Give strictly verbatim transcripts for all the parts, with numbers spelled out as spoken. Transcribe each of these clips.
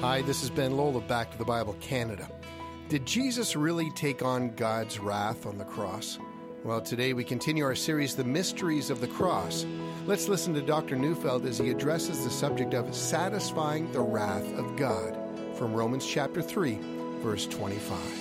Hi, this is Ben Lowell of Back to the Bible Canada. Did Jesus really take on God's wrath on the cross? Well, today we continue our series, The Mysteries of the Cross. Let's listen to Doctor Neufeld as he addresses the subject of satisfying the wrath of God from Romans chapter three, verse twenty-five.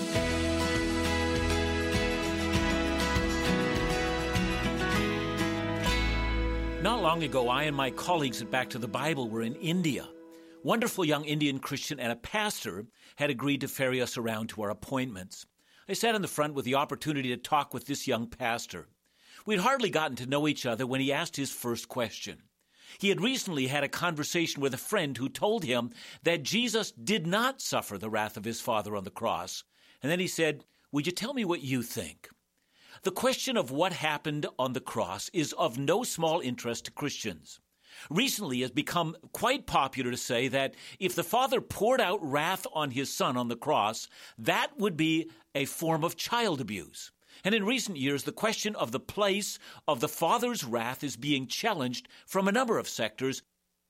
Not long ago, I and my colleagues at Back to the Bible were in India. Wonderful young Indian Christian and a pastor had agreed to ferry us around to our appointments. I sat in the front with the opportunity to talk with this young pastor. We'd hardly gotten to know each other when he asked his first question. He had recently had a conversation with a friend who told him that Jesus did not suffer the wrath of his Father on the cross. And then he said, "Would you tell me what you think?" The question of what happened on the cross is of no small interest to Christians. Recently, it has become quite popular to say that if the Father poured out wrath on his Son on the cross, that would be a form of child abuse. And in recent years, the question of the place of the Father's wrath is being challenged from a number of sectors.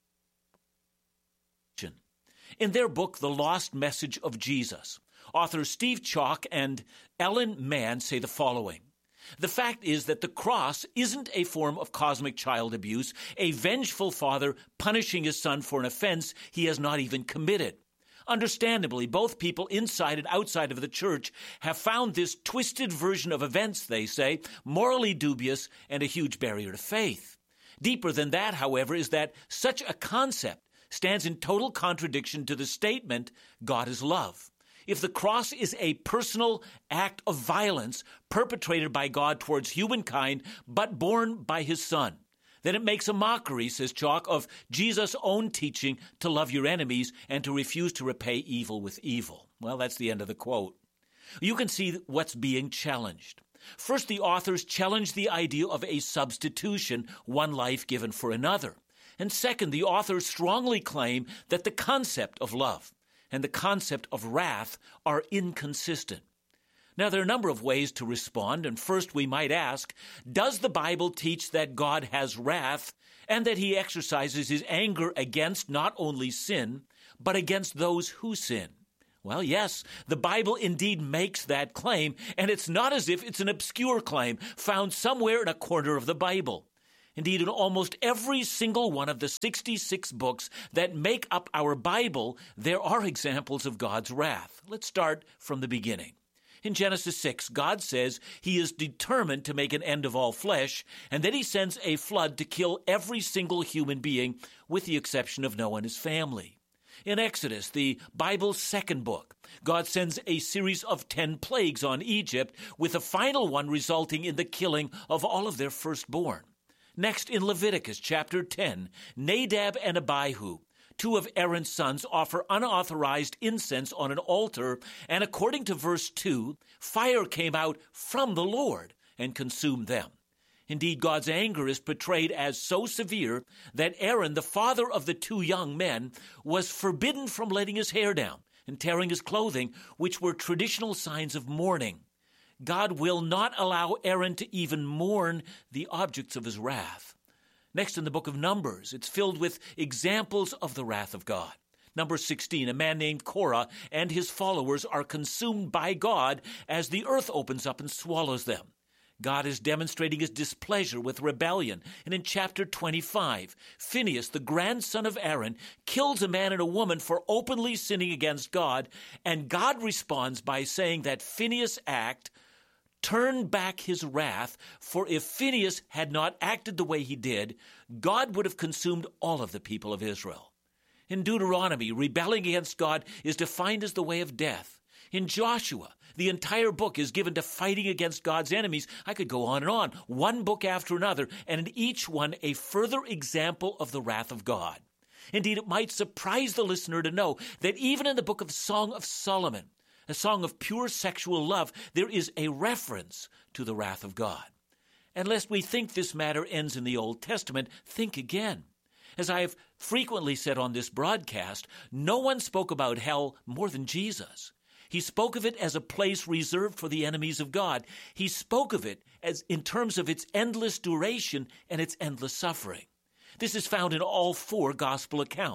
In their book, The Lost Message of Jesus, authors Steve Chalk and Ellen Mann say the following. The fact is that the cross isn't a form of cosmic child abuse, a vengeful father punishing his son for an offense he has not even committed. Understandably, both people inside and outside of the church have found this twisted version of events, they say, morally dubious and a huge barrier to faith. Deeper than that, however, is that such a concept stands in total contradiction to the statement, God is love. If the cross is a personal act of violence perpetrated by God towards humankind, but borne by his Son, then it makes a mockery, says Chalk, of Jesus' own teaching to love your enemies and to refuse to repay evil with evil. Well, that's the end of the quote. You can see what's being challenged. First, the authors challenge the idea of a substitution, one life given for another. And second, the authors strongly claim that the concept of love and the concept of wrath are inconsistent. Now, there are a number of ways to respond, and first we might ask, does the Bible teach that God has wrath and that he exercises his anger against not only sin, but against those who sin? Well, yes, the Bible indeed makes that claim, and it's not as if it's an obscure claim found somewhere in a corner of the Bible. Indeed, in almost every single one of the sixty-six books that make up our Bible, there are examples of God's wrath. Let's start from the beginning. In Genesis six, God says he is determined to make an end of all flesh, and then he sends a flood to kill every single human being, with the exception of Noah and his family. In Exodus, the Bible's second book, God sends a series of ten plagues on Egypt, with the final one resulting in the killing of all of their firstborn. Next, in Leviticus chapter ten, Nadab and Abihu, two of Aaron's sons, offer unauthorized incense on an altar, and according to verse two, fire came out from the Lord and consumed them. Indeed, God's anger is portrayed as so severe that Aaron, the father of the two young men, was forbidden from letting his hair down and tearing his clothing, which were traditional signs of mourning. God will not allow Aaron to even mourn the objects of his wrath. Next, in the book of Numbers, it's filled with examples of the wrath of God. Number sixteen, a man named Korah and his followers are consumed by God as the earth opens up and swallows them. God is demonstrating his displeasure with rebellion. And in chapter twenty-five, Phinehas, the grandson of Aaron, kills a man and a woman for openly sinning against God. And God responds by saying that Phinehas' act turned back his wrath, for if Phinehas had not acted the way he did, God would have consumed all of the people of Israel. In Deuteronomy, rebelling against God is defined as the way of death. In Joshua, the entire book is given to fighting against God's enemies. I could go on and on, one book after another, and in each one a further example of the wrath of God. Indeed, it might surprise the listener to know that even in the book of Song of Solomon, a song of pure sexual love, there is a reference to the wrath of God. And lest we think this matter ends in the Old Testament, think again. As I have frequently said on this broadcast, no one spoke about hell more than Jesus. He spoke of it as a place reserved for the enemies of God. He spoke of it as in terms of its endless duration and its endless suffering. This is found in all four gospel accounts.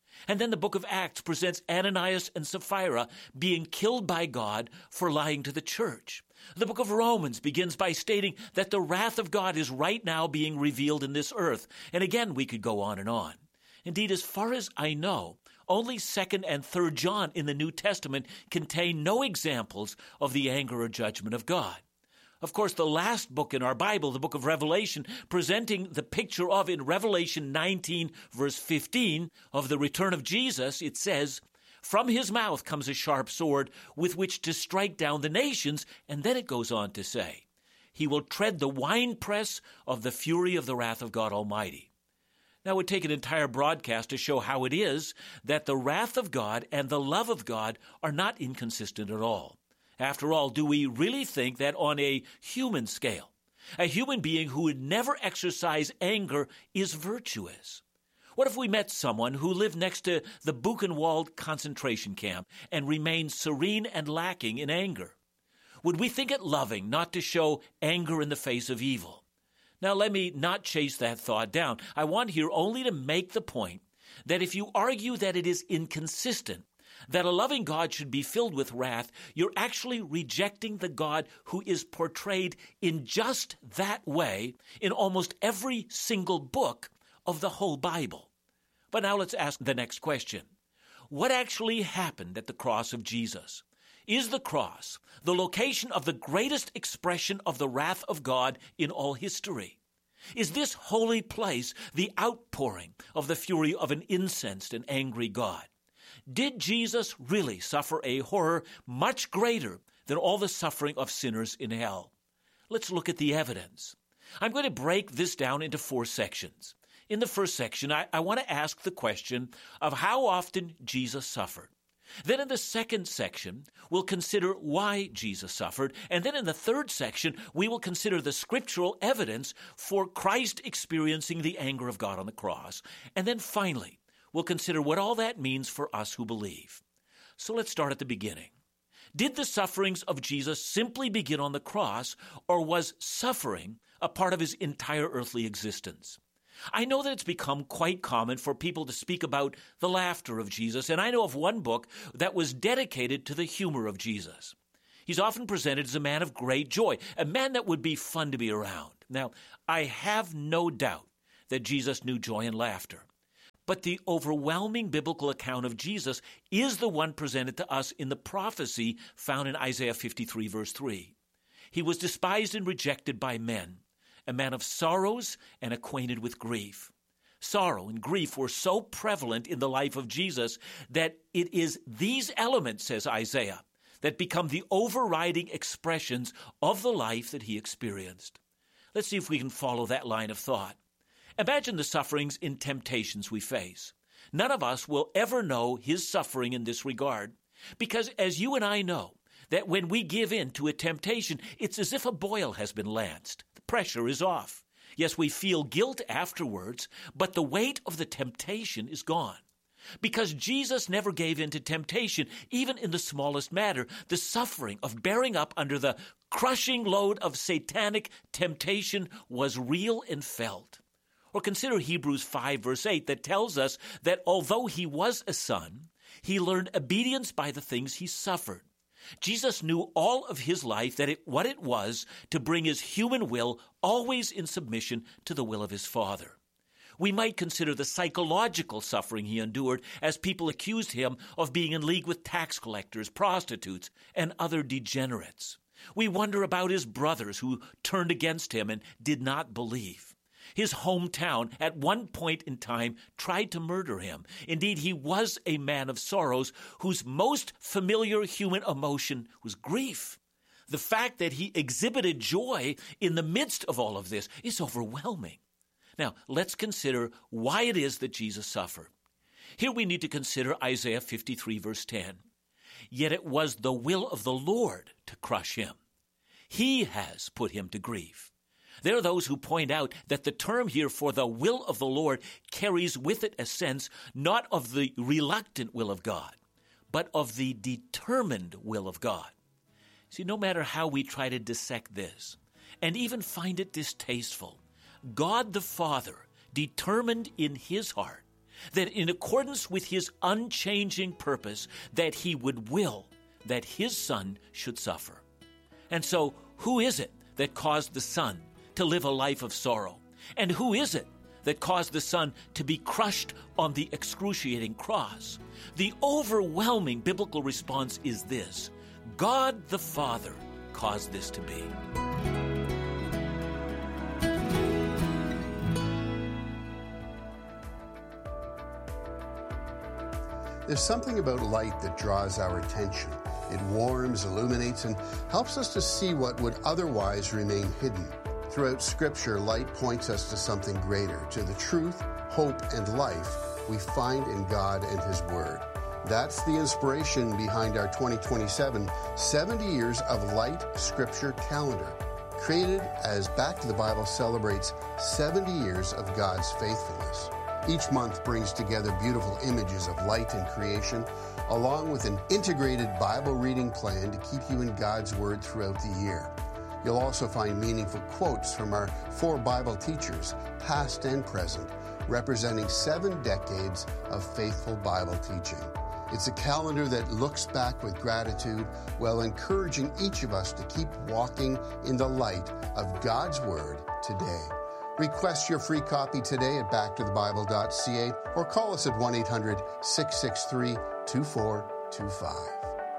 And then the book of Acts presents Ananias and Sapphira being killed by God for lying to the church. The book of Romans begins by stating that the wrath of God is right now being revealed in this earth. And again, we could go on and on. Indeed, as far as I know, only second and third John in the New Testament contain no examples of the anger or judgment of God. Of course, the last book in our Bible, the book of Revelation, presenting the picture of, in Revelation nineteen, verse fifteen, of the return of Jesus, it says, "From his mouth comes a sharp sword with which to strike down the nations," and then it goes on to say, "He will tread the winepress of the fury of the wrath of God Almighty." Now, it would take an entire broadcast to show how it is that the wrath of God and the love of God are not inconsistent at all. After all, do we really think that on a human scale, a human being who would never exercise anger is virtuous? What if we met someone who lived next to the Buchenwald concentration camp and remained serene and lacking in anger? Would we think it loving not to show anger in the face of evil? Now, let me not chase that thought down. I want here only to make the point that if you argue that it is inconsistent, that a loving God should be filled with wrath, you're actually rejecting the God who is portrayed in just that way in almost every single book of the whole Bible. But now let's ask the next question. What actually happened at the cross of Jesus? Is the cross the location of the greatest expression of the wrath of God in all history? Is this holy place the outpouring of the fury of an incensed and angry God? Did Jesus really suffer a horror much greater than all the suffering of sinners in hell? Let's look at the evidence. I'm going to break this down into four sections. In the first section, I, I want to ask the question of how often Jesus suffered. Then in the second section, we'll consider why Jesus suffered. And then in the third section, we will consider the scriptural evidence for Christ experiencing the anger of God on the cross. And then finally, we'll consider what all that means for us who believe. So let's start at the beginning. Did the sufferings of Jesus simply begin on the cross, or was suffering a part of his entire earthly existence? I know that it's become quite common for people to speak about the laughter of Jesus, and I know of one book that was dedicated to the humor of Jesus. He's often presented as a man of great joy, a man that would be fun to be around. Now, I have no doubt that Jesus knew joy and laughter. But the overwhelming biblical account of Jesus is the one presented to us in the prophecy found in Isaiah fifty-three, verse three. He was despised and rejected by men, a man of sorrows and acquainted with grief. Sorrow and grief were so prevalent in the life of Jesus that it is these elements, says Isaiah, that become the overriding expressions of the life that he experienced. Let's see if we can follow that line of thought. Imagine the sufferings and temptations we face. None of us will ever know his suffering in this regard, because as you and I know, that when we give in to a temptation, it's as if a boil has been lanced. The pressure is off. Yes, we feel guilt afterwards, but the weight of the temptation is gone. Because Jesus never gave in to temptation, even in the smallest matter, the suffering of bearing up under the crushing load of satanic temptation was real and felt. Or consider Hebrews five, verse eight, that tells us that although he was a son, he learned obedience by the things he suffered. Jesus knew all of his life that it, what it was to bring his human will always in submission to the will of his Father. We might consider the psychological suffering he endured as people accused him of being in league with tax collectors, prostitutes, and other degenerates. We wonder about his brothers who turned against him and did not believe. His hometown, at one point in time, tried to murder him. Indeed, he was a man of sorrows whose most familiar human emotion was grief. The fact that he exhibited joy in the midst of all of this is overwhelming. Now, let's consider why it is that Jesus suffered. Here we need to consider Isaiah fifty-three, verse ten. Yet it was the will of the Lord to crush him. He has put him to grief. There are those who point out that the term here for the will of the Lord carries with it a sense not of the reluctant will of God, but of the determined will of God. See, no matter how we try to dissect this, and even find it distasteful, God the Father determined in his heart that in accordance with his unchanging purpose, that he would will that his Son should suffer. And so, who is it that caused the Son to live a life of sorrow? And who is it that caused the Son to be crushed on the excruciating cross? The overwhelming biblical response is this: God the Father caused this to be. There's something about light that draws our attention. It warms, illuminates, and helps us to see what would otherwise remain hidden. Throughout Scripture, light points us to something greater, to the truth, hope, and life we find in God and His Word. That's the inspiration behind our twenty twenty-seven seventy Years of Light Scripture calendar, created as Back to the Bible celebrates seventy years of God's faithfulness. Each month brings together beautiful images of light and creation, along with an integrated Bible reading plan to keep you in God's Word throughout the year. You'll also find meaningful quotes from our four Bible teachers, past and present, representing seven decades of faithful Bible teaching. It's a calendar that looks back with gratitude while encouraging each of us to keep walking in the light of God's Word today. Request your free copy today at back to the bible dot c a or call us at one eight hundred, six six three, two four two five.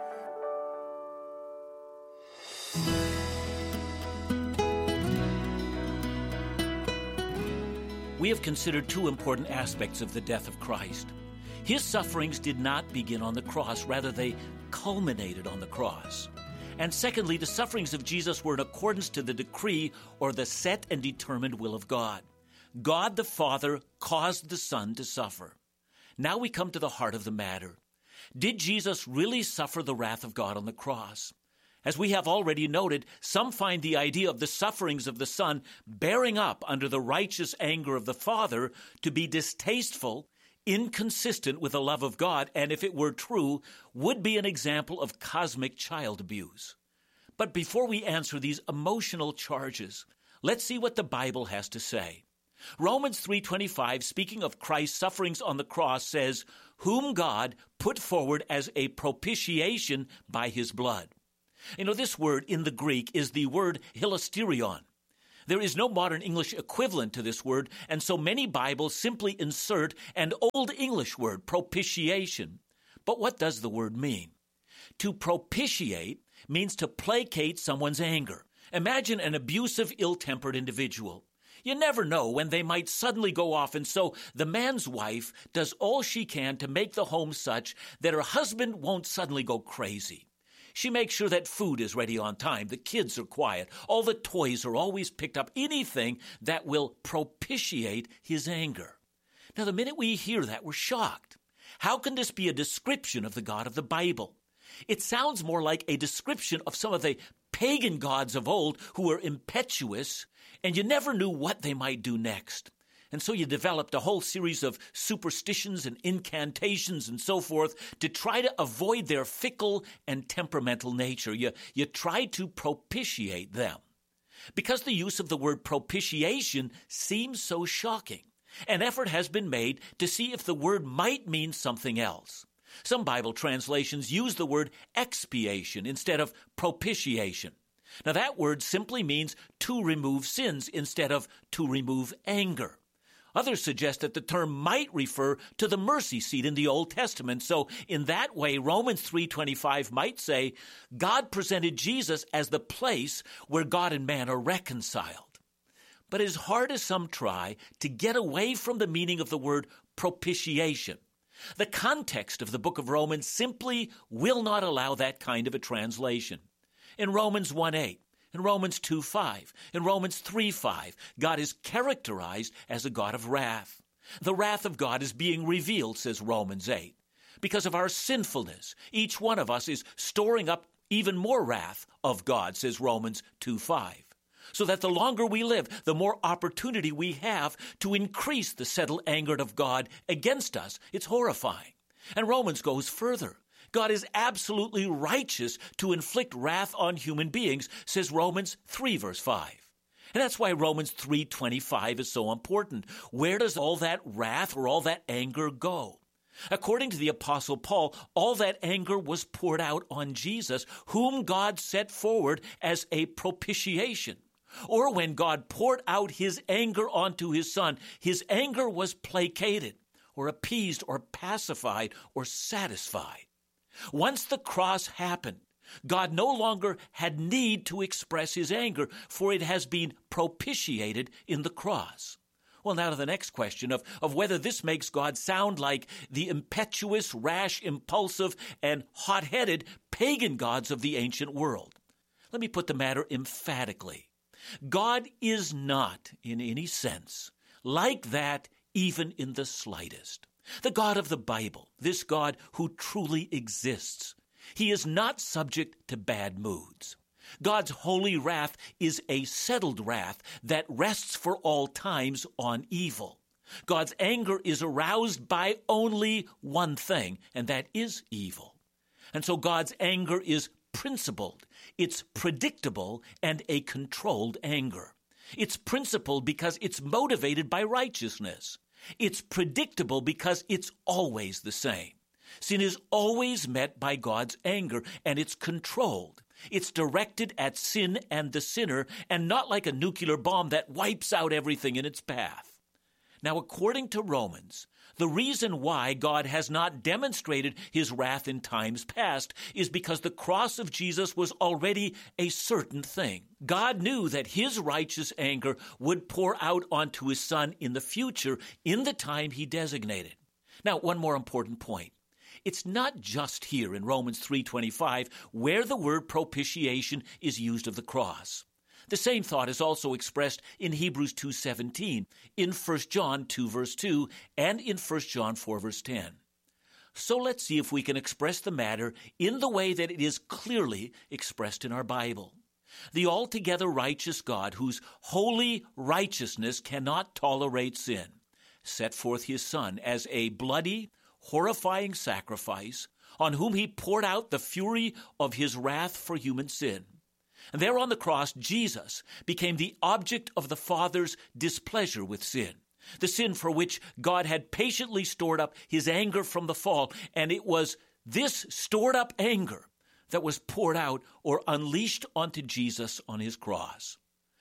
We have considered two important aspects of the death of Christ. His sufferings did not begin on the cross, rather they culminated on the cross. And secondly, the sufferings of Jesus were in accordance to the decree or the set and determined will of God. God the Father caused the Son to suffer. Now we come to the heart of the matter. Did Jesus really suffer the wrath of God on the cross? As we have already noted, some find the idea of the sufferings of the Son bearing up under the righteous anger of the Father to be distasteful, inconsistent with the love of God, and if it were true, would be an example of cosmic child abuse. But before we answer these emotional charges, let's see what the Bible has to say. Romans three twenty-five, speaking of Christ's sufferings on the cross, says, "Whom God put forward as a propitiation by his blood." You know, this word in the Greek is the word hilasterion. There is no modern English equivalent to this word, and so many Bibles simply insert an Old English word, propitiation. But what does the word mean? To propitiate means to placate someone's anger. Imagine an abusive, ill-tempered individual. You never know when they might suddenly go off, and so the man's wife does all she can to make the home such that her husband won't suddenly go crazy. She makes sure that food is ready on time, the kids are quiet, all the toys are always picked up, anything that will propitiate his anger. Now, the minute we hear that, we're shocked. How can this be a description of the God of the Bible? It sounds more like a description of some of the pagan gods of old who were impetuous, and you never knew what they might do next. And so you developed a whole series of superstitions and incantations and so forth to try to avoid their fickle and temperamental nature. You, you try to propitiate them. Because the use of the word propitiation seems so shocking, an effort has been made to see if the word might mean something else. Some Bible translations use the word expiation instead of propitiation. Now that word simply means to remove sins instead of to remove anger. Others suggest that the term might refer to the mercy seat in the Old Testament. So in that way, Romans three twenty-five might say, God presented Jesus as the place where God and man are reconciled. But as hard as some try to get away from the meaning of the word propitiation, the context of the book of Romans simply will not allow that kind of a translation. In Romans one eight, in Romans two five, in Romans three five, God is characterized as a God of wrath. The wrath of God is being revealed, says Romans eight. Because of our sinfulness, each one of us is storing up even more wrath of God, says Romans two five. So that the longer we live, the more opportunity we have to increase the settled anger of God against us. It's horrifying. And Romans goes further. God is absolutely righteous to inflict wrath on human beings, says Romans three verse five. And that's why Romans three twenty-five is so important. Where does all that wrath or all that anger go? According to the Apostle Paul, all that anger was poured out on Jesus, whom God set forward as a propitiation. Or when God poured out his anger onto his Son, his anger was placated, or appeased, or pacified, or satisfied. Once the cross happened, God no longer had need to express his anger, for it has been propitiated in the cross. Well, now to the next question of, of whether this makes God sound like the impetuous, rash, impulsive, and hot-headed pagan gods of the ancient world. Let me put the matter emphatically. God is not, in any sense, like that even in the slightest. The God of the Bible, this God who truly exists, he is not subject to bad moods. God's holy wrath is a settled wrath that rests for all times on evil. God's anger is aroused by only one thing, and that is evil. And so God's anger is principled, it's predictable, and a controlled anger. It's principled because it's motivated by righteousness. It's predictable because it's always the same. Sin is always met by God's anger, and it's controlled. It's directed at sin and the sinner, and not like a nuclear bomb that wipes out everything in its path. Now, according to Romans, the reason why God has not demonstrated his wrath in times past is because the cross of Jesus was already a certain thing. God knew that his righteous anger would pour out onto his Son in the future, in the time he designated. Now, one more important point. It's not just here in Romans three twenty-five where the word propitiation is used of the cross. The same thought is also expressed in Hebrews two seventeen, in First John two verse two, and in First John four verse ten. So let's see if we can express the matter in the way that it is clearly expressed in our Bible. The altogether righteous God, whose holy righteousness cannot tolerate sin, set forth his Son as a bloody, horrifying sacrifice on whom he poured out the fury of his wrath for human sin. And there on the cross, Jesus became the object of the Father's displeasure with sin, the sin for which God had patiently stored up his anger from the fall, and it was this stored up anger that was poured out or unleashed onto Jesus on his cross.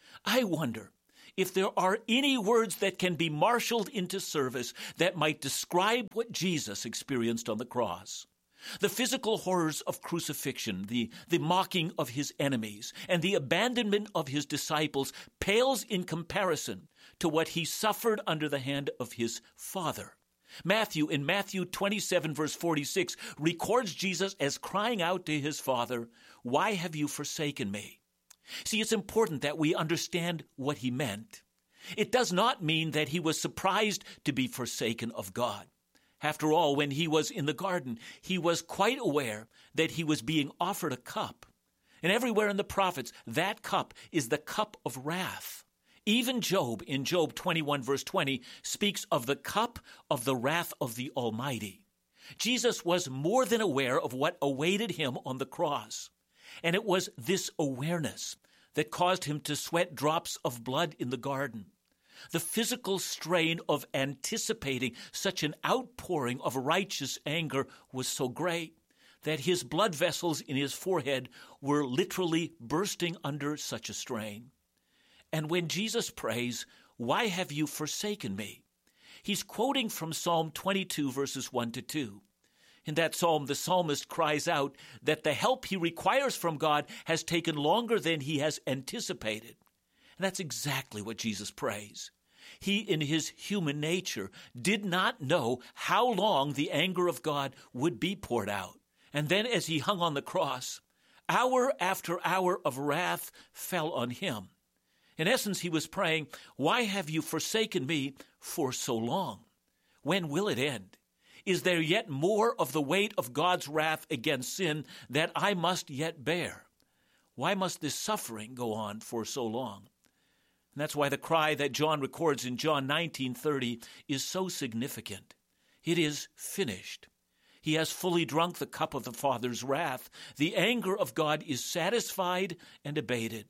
I wonder if there are any words that can be marshaled into service that might describe what Jesus experienced on the cross. The physical horrors of crucifixion, the, the mocking of his enemies, and the abandonment of his disciples pales in comparison to what he suffered under the hand of his Father. Matthew, in Matthew twenty-seven, verse forty-six, records Jesus as crying out to his Father, "Why have you forsaken me?" See, it's important that we understand what he meant. It does not mean that he was surprised to be forsaken of God. After all, when he was in the garden, he was quite aware that he was being offered a cup. And everywhere in the prophets, that cup is the cup of wrath. Even Job, in Job twenty-one, verse twenty, speaks of the cup of the wrath of the Almighty. Jesus was more than aware of what awaited him on the cross. And it was this awareness that caused him to sweat drops of blood in the garden. The physical strain of anticipating such an outpouring of righteous anger was so great that his blood vessels in his forehead were literally bursting under such a strain. And when Jesus prays, "Why have you forsaken me?" he's quoting from Psalm twenty-two, verses one to two. In that psalm, the psalmist cries out that the help he requires from God has taken longer than he has anticipated. And that's exactly what Jesus prays. He, in his human nature, did not know how long the anger of God would be poured out. And then as he hung on the cross, hour after hour of wrath fell on him. In essence, he was praying, "Why have you forsaken me for so long? When will it end? Is there yet more of the weight of God's wrath against sin that I must yet bear? Why must this suffering go on for so long?" And that's why the cry that John records in John nineteen thirty is so significant. It is finished. He has fully drunk the cup of the Father's wrath. The anger of God is satisfied and abated.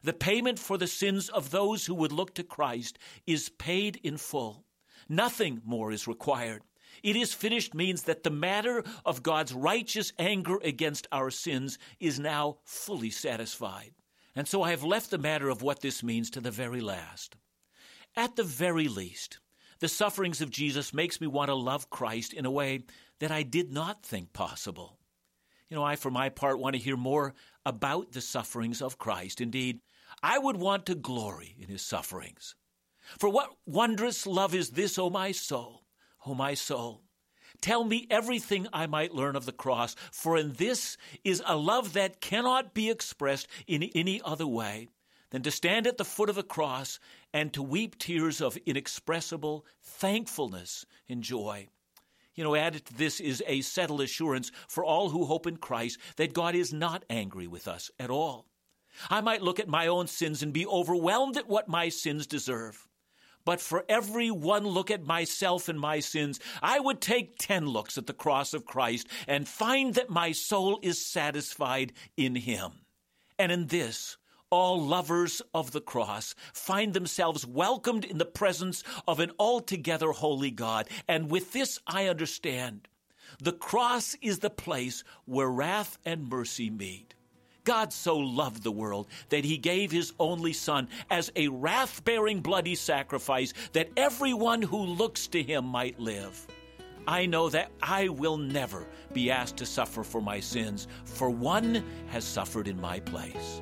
The payment for the sins of those who would look to Christ is paid in full. Nothing more is required. It is finished means that the matter of God's righteous anger against our sins is now fully satisfied. And so I have left the matter of what this means to the very last. At the very least, the sufferings of Jesus makes me want to love Christ in a way that I did not think possible. You know, I, for my part, want to hear more about the sufferings of Christ. Indeed, I would want to glory in his sufferings. For what wondrous love is this, O my soul, O my soul? Tell me everything I might learn of the cross, for in this is a love that cannot be expressed in any other way than to stand at the foot of the cross and to weep tears of inexpressible thankfulness and joy. You know, added to this is a settled assurance for all who hope in Christ that God is not angry with us at all. I might look at my own sins and be overwhelmed at what my sins deserve. But for every one look at myself and my sins, I would take ten looks at the cross of Christ and find that my soul is satisfied in him. And in this, all lovers of the cross find themselves welcomed in the presence of an altogether holy God. And with this I understand. The cross is the place where wrath and mercy meet. God so loved the world that he gave his only Son as a wrath-bearing bloody sacrifice that everyone who looks to him might live. I know that I will never be asked to suffer for my sins, for one has suffered in my place.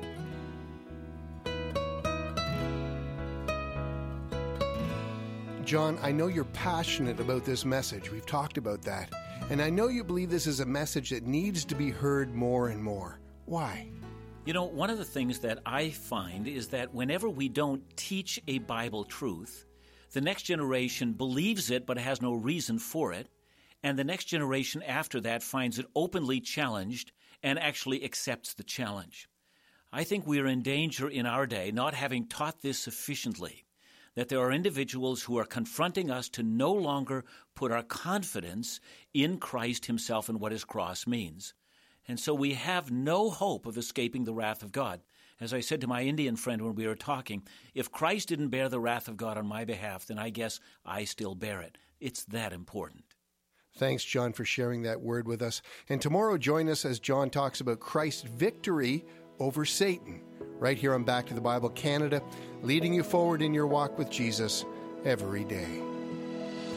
John, I know you're passionate about this message. We've talked about that. And I know you believe this is a message that needs to be heard more and more. Why? You know, one of the things that I find is that whenever we don't teach a Bible truth, the next generation believes it but has no reason for it, and the next generation after that finds it openly challenged and actually accepts the challenge. I think we are in danger in our day, not having taught this sufficiently, that there are individuals who are confronting us to no longer put our confidence in Christ himself and what his cross means. And so we have no hope of escaping the wrath of God. As I said to my Indian friend when we were talking, if Christ didn't bear the wrath of God on my behalf, then I guess I still bear it. It's that important. Thanks, John, for sharing that word with us. And tomorrow, join us as John talks about Christ's victory over Satan, right here on Back to the Bible Canada, leading you forward in your walk with Jesus every day.